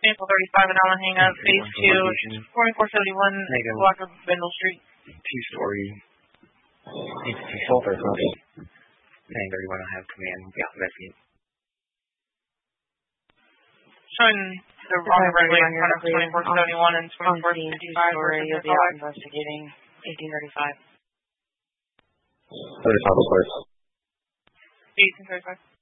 Vehicle 35 and Allen hang up, phase 2, 4471, block of Bendel Street. 2-story. Sulphur Copy. Saying 31 will have command. Yeah, investigate. Showing the wrong regular in front of 2471 and 2465. You'll be out investigating 1835. 35, of course. 1835.